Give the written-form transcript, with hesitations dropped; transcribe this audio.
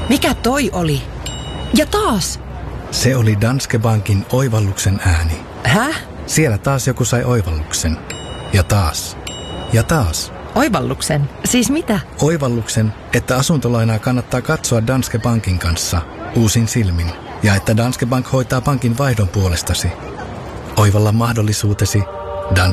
Mikä toi oli? Ja taas! Se oli Danske Bankin oivalluksen ääni. Häh? Siellä taas joku sai oivalluksen. Ja taas. Ja taas. Oivalluksen? Siis mitä? Oivalluksen, että asuntolainaa kannattaa katsoa Danske Bankin kanssa uusin silmin. Ja että Danske Bank hoitaa pankin vaihdon puolestasi. Oivalla mahdollisuutesi